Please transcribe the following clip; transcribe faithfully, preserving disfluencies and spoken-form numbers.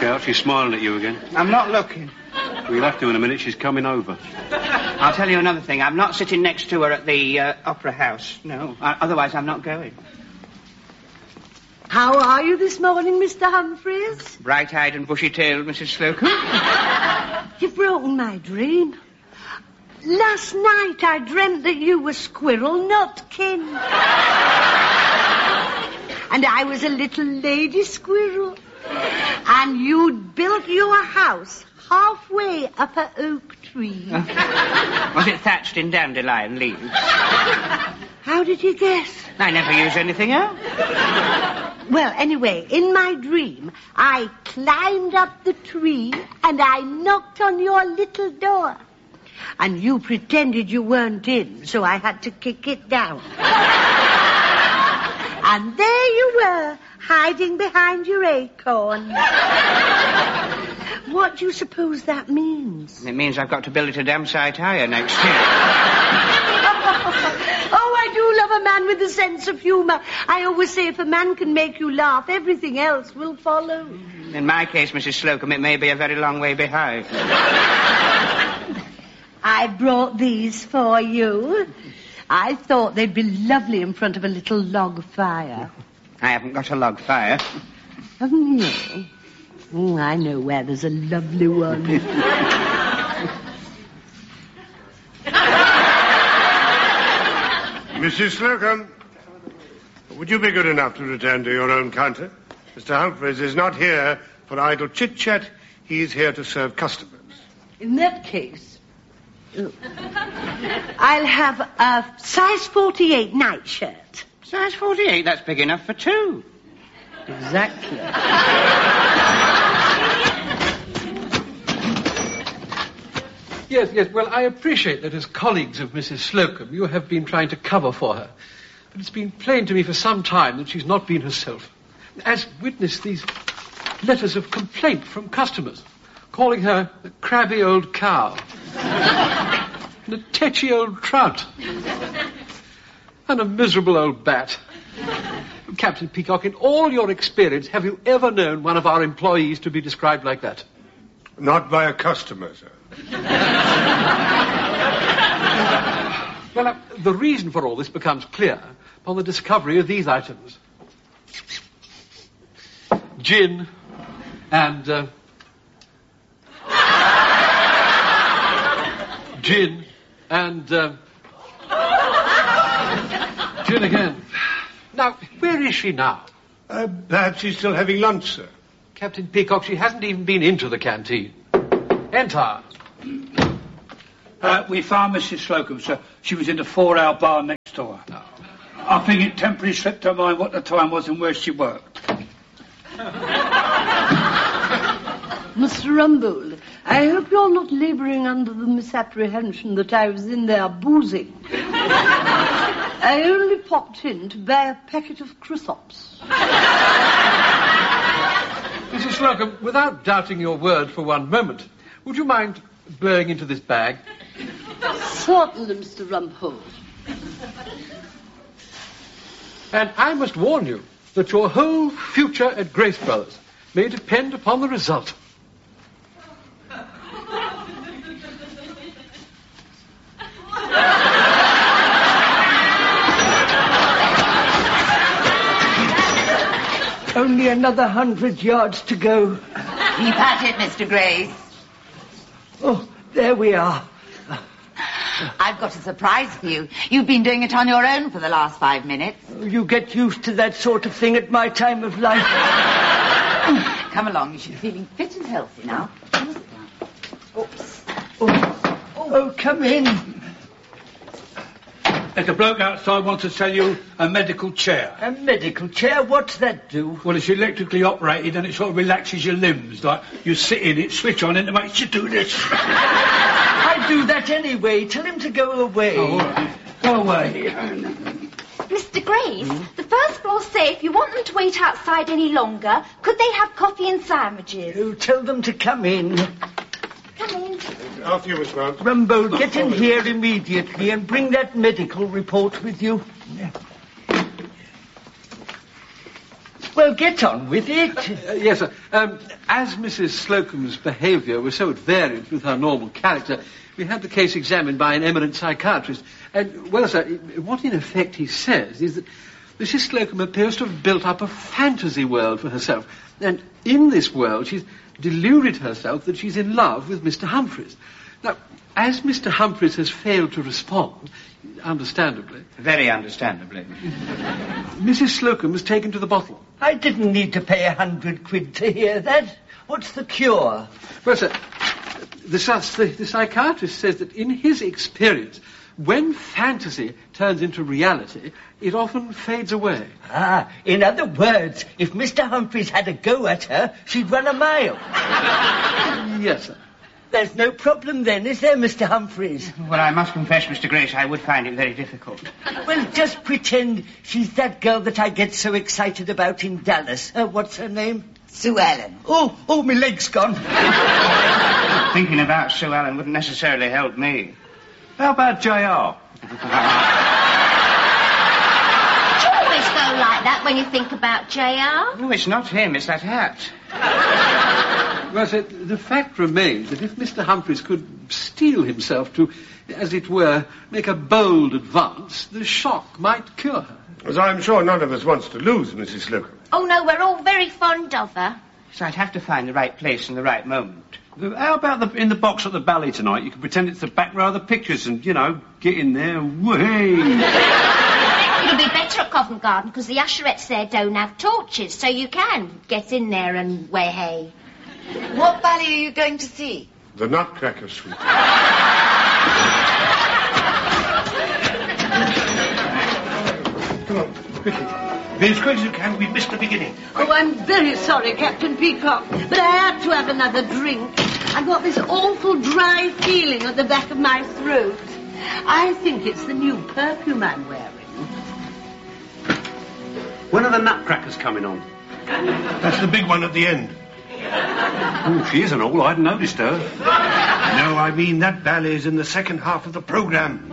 Look out, she's smiling at you again. I'm not looking. Well, you'll have to in a minute, she's coming over. I'll tell you another thing. I'm not sitting next to her at the uh, Opera House. No, uh, otherwise I'm not going. How are you this morning, Mister Humphreys? Bright-eyed and bushy-tailed, Missus Slocum. You've broken my dream. Last night I dreamt that you were Squirrel Nutkin. And I was a little lady squirrel. And you'd built your house halfway up a oak tree. Was it thatched in dandelion leaves? How did you guess? I never use anything else. Well, anyway, in my dream, I climbed up the tree and I knocked on your little door. And you pretended you weren't in, so I had to kick it down. And there you were, hiding behind your acorn. What do you suppose that means? It means I've got to build it a damn sight higher next year. Oh, I do love a man with a sense of humour. I always say if a man can make you laugh, everything else will follow. In my case, Missus Slocum, it may be a very long way behind. I brought these for you. I thought they'd be lovely in front of a little log fire. I haven't got a log fire. Haven't you? Oh, I know where there's a lovely one. Missus Slocum, would you be good enough to return to your own counter? Mister Humphreys is not here for idle chit-chat. He's here to serve customers. In that case, I'll have a size forty-eight nightshirt. Size forty-eight? That's big enough for two. Exactly. Yes, yes, well, I appreciate that as colleagues of Missus Slocum, you have been trying to cover for her. But it's been plain to me for some time that she's not been herself. As witness these letters of complaint from customers, calling her a crabby old cow, and a tetchy old trout, and a miserable old bat. Captain Peacock, in all your experience, have you ever known one of our employees to be described like that? Not by a customer, sir. Well, uh, the reason for all this becomes clear upon the discovery of these items. Gin and... Uh, gin and... Uh, gin again. Now, where is she now? Uh, perhaps she's still having lunch, sir. Captain Peacock, she hasn't even been into the canteen. Enter. Uh, we found Missus Slocum, sir. She was in the four-hour bar next door. No. I think it temporarily slipped her mind what the time was and where she worked. Mister Rumbold, I hope you're not labouring under the misapprehension that I was in there boozing. I only popped in to buy a packet of crisps. Missus Slocum, without doubting your word for one moment, would you mind blowing into this bag? Certainly, Mister Rumbold. And I must warn you that your whole future at Grace Brothers may depend upon the result. Only another hundred yards to go. Keep at it, Mister Grace. Oh, there we are. I've got a surprise for you. You've been doing it on your own for the last five minutes. You get used to that sort of thing at my time of life. Come along, you should be feeling fit and healthy now. Oops. Oh, oh, come in. There's a bloke outside wants to sell you a medical chair. A medical chair? What's that do? Well, it's electrically operated and it sort of relaxes your limbs. Like, you sit in it, switch on it, and it makes you do this. I do that anyway. Tell him to go away. Oh, all right. Go away. Mister Grace, mm? the first floor say if you want them to wait outside any longer, could they have coffee and sandwiches? Oh, tell them to come in. Come in. After you, Miss Grant. Rumbold, get in here immediately and bring that medical report with you. Well, get on with it. Uh, yes, sir. Um, as Missus Slocum's behaviour was so at variance with her normal character, we had the case examined by an eminent psychiatrist. And, well, sir, what in effect he says is that Missus Slocum appears to have built up a fantasy world for herself. And in this world, she's deluded herself that she's in love with Mister Humphreys. Now, as Mister Humphreys has failed to respond, understandably... Very understandably. Missus Slocum was taken to the bottle. I didn't need to pay a hundred quid to hear that. What's the cure? Well, sir, the, the, the psychiatrist says that in his experience, when fantasy turns into reality, it often fades away. Ah, in other words, if Mister Humphreys had a go at her, she'd run a mile. Yes, sir. There's no problem then, is there, Mister Humphreys? Well, I must confess, Mister Grace, I would find it very difficult. Well, just pretend she's that girl that I get so excited about in Dallas. Uh, what's her name? Sue Ellen. Oh, oh, my leg's gone. Thinking about Sue Ellen wouldn't necessarily help me. How about J R? Do you always go like that when you think about J R? No, it's not him, it's that hat. Well, sir, the fact remains that if Mister Humphreys could steel himself to, as it were, make a bold advance, the shock might cure her. As I'm sure none of us wants to lose Missus Slocum. Oh, no, we're all very fond of her. So I'd have to find the right place and the right moment. How about the, in the box at the ballet tonight? You can pretend it's the back row of the pictures and, you know, get in there and whee! It'll be better at Covent Garden because the usherettes there don't have torches, so you can get in there and way. What ballet are you going to see? The Nutcracker Suite. Come on, quickly. Be as quick as you can. We've missed the beginning. Oh, I'm very sorry, Captain Peacock, but I had to have another drink. I got this awful dry feeling at the back of my throat. I think it's the new perfume I'm wearing. When are the Nutcrackers coming on? That's the big one at the end. Oh, she isn't all. I hadn't noticed her. No, I mean that ballet's in the second half of the programme.